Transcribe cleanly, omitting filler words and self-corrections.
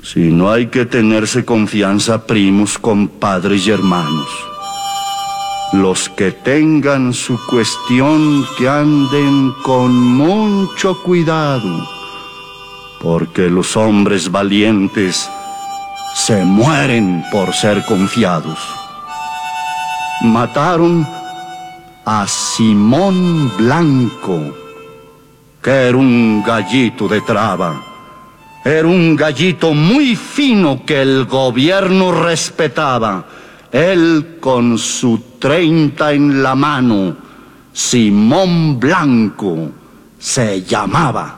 Si no hay que tenerse confianza, primos, compadres y hermanos. Los que tengan su cuestión, que anden con mucho cuidado, porque los hombres valientes se mueren por ser confiados. Mataron a Simón Blanco, que era un gallito de traba. Era un gallito muy fino que el gobierno respetaba. Él con su 30 en la mano, Simón Blanco se llamaba.